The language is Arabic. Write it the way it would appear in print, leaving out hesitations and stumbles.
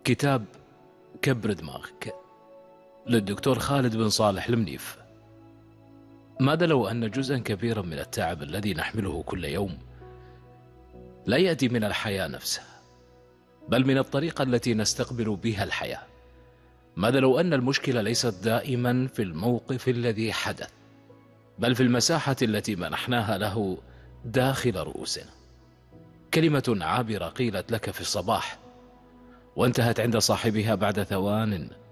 كتاب كبر دماغك للدكتور خالد بن صالح المنيف. ماذا لو أن جزءا كبيرا من التعب الذي نحمله كل يوم لا يأتي من الحياة نفسها، بل من الطريقة التي نستقبل بها الحياة؟ ماذا لو أن المشكلة ليست دائما في الموقف الذي حدث، بل في المساحة التي منحناها له داخل رؤوسنا؟ كلمة عابرة قيلت لك في الصباح وانتهت عند صاحبها بعد ثوان